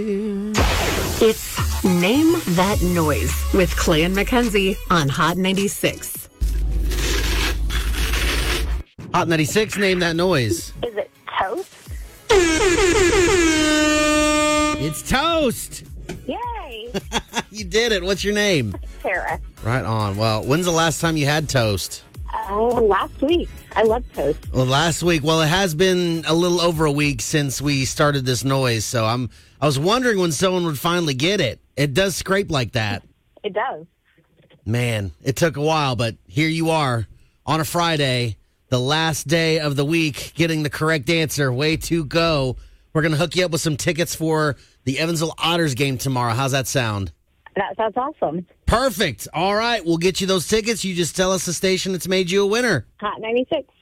It's Name That Noise with Clay and Mackenzie on Hot 96. Hot 96, name that noise. Is it toast? It's toast. Yay! You did it. What's your name? Sarah. Right on. Well, when's the last time you had toast? Last week. I love toast. Well, last week. Well, it has been a little over a week since we started this noise, so I was wondering when someone would finally get it. It does scrape like that. It does. Man, it took a while, but here you are on a Friday, the last day of the week, getting the correct answer. Way to go. We're going to hook you up with some tickets for the Evansville Otters game tomorrow. How's that sound? That sounds awesome. Perfect. All right, we'll get you those tickets. You just tell us the station that's made you a winner. Hot 96.